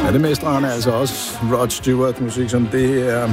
Ja, det mestrer han altså også Rod Stewart musik som det er.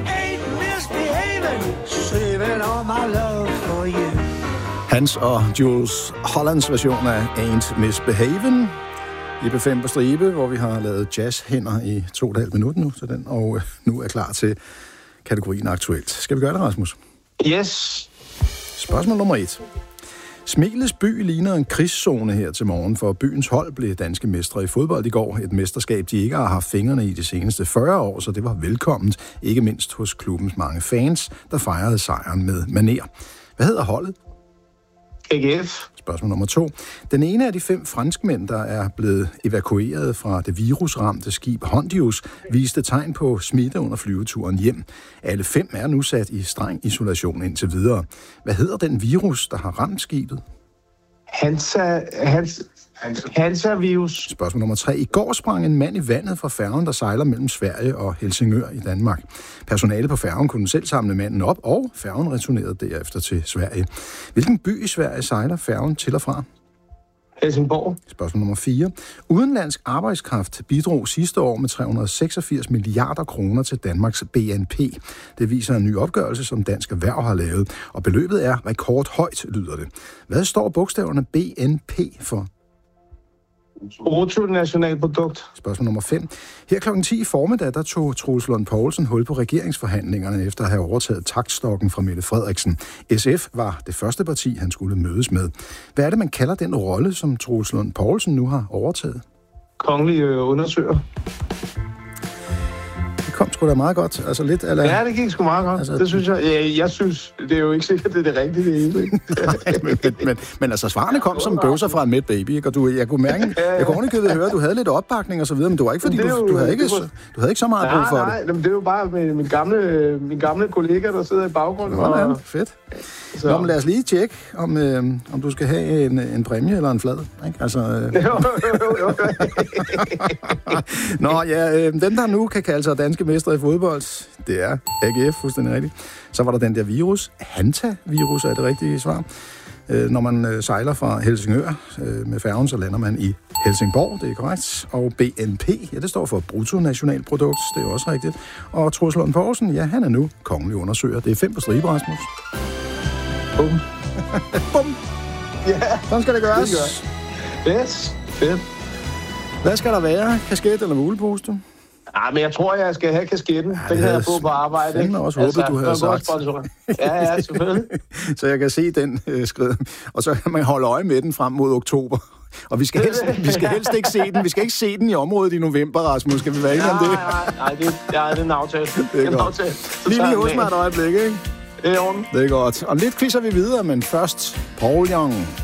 Hans og Jules Hollands version af Ain't Misbehavin'. I B5 på stribe, hvor vi har lavet jazzhænder i 2,5 minutter nu til den, og nu er klar til kategorien aktuelt. Skal vi gøre det, Rasmus? Yes. Spørgsmål nummer 1. Smilets by ligner en krigszone her til morgen, for byens hold blev danske mestre i fodbold i går. Et mesterskab, de ikke har haft fingrene i de seneste 40 år, så det var velkomment, ikke mindst hos klubbens mange fans, der fejrede sejren med maner. Hvad hedder holdet? AGF. Spørgsmål nummer 2. Den ene af de 5 franskmænd, der er blevet evakueret fra det virusramte skib Hondius, viste tegn på smitte under flyveturen hjem. Alle 5 er nu sat i streng isolation indtil videre. Hvad hedder den virus, der har ramt skibet? Hansa-virus. Spørgsmål nummer 3. I går sprang en mand i vandet fra færgen, der sejler mellem Sverige og Helsingør i Danmark. Personale på færgen kunne selv samle manden op, og færgen returnerede derefter til Sverige. Hvilken by i Sverige sejler færgen til og fra? Helsingborg. Spørgsmål nummer 4. Udenlandsk arbejdskraft bidrog sidste år med 386 milliarder kroner til Danmarks BNP. Det viser en ny opgørelse, som Dansk Erhverv har lavet, og beløbet er rekordhøjt, lyder det. Hvad står bogstaverne BNP for? Bruttonationalprodukt. Spørgsmål nummer 5. Her kl. 10 i formiddag, der tog Troels Lund Poulsen hul på regeringsforhandlingerne efter at have overtaget taktstokken fra Mette Frederiksen. SF var det første parti, han skulle mødes med. Hvad er det, man kalder den rolle, som Troels Lund Poulsen nu har overtaget? Kongelig undersøger. Det kom sgu da meget godt. Altså lidt, eller... Ja, det gik sgu meget godt. Altså... Det synes jeg. Jeg synes, det er jo ikke sikkert, det er det rigtige, det hele. men altså, svarene kom som bøvser fra en mad baby, ikke? Og jeg kunne mærke, jeg kunne ordentligt høre, at du havde lidt opbakning og så videre, men det var ikke, fordi du havde ikke så meget brug for det. Nej, det er jo bare min gamle kollega, der sidder i baggrunden. Nå, fedt. Nå, men lad os lige tjekke, om du skal have en præmie eller en flad, ikke? Altså... Nå, ja, dem der nu kan kalde sig danske mestre i fodbold, det er AGF, fuldstændig rigtigt. Så var der den der virus, Hanta-virus er det rigtige svar. Når man sejler fra Helsingør med færgen, så lander man i Helsingborg, det er korrekt. Og BNP, ja, det står for bruttonationalprodukt, det er også rigtigt. Og Troels Lund Poulsen, ja, han er nu kongelig undersøger. Det er 5 på stribe, Rasmus. Bum. Bum. Ja. Sådan skal det gøres. Yes, fedt. Hvad skal der være? Kasket eller mulepose, du? Men jeg tror, jeg skal have kasketten. Den kan jeg få på arbejde. Jeg også håbet, du havde sagt. Ja, selvfølgelig. Så jeg kan se den skridt. Og så kan man holde øje med den frem mod oktober. Og vi skal helst ikke se den. Vi skal ikke se den i området i november, Rasmus. Skal vi være enige om det? Nej, det er en aftale. Det er godt. Lige hos mig et øjeblik, ikke? Det er ordentligt. Det er godt. Om lidt quizzer vi videre, men først Paul Young.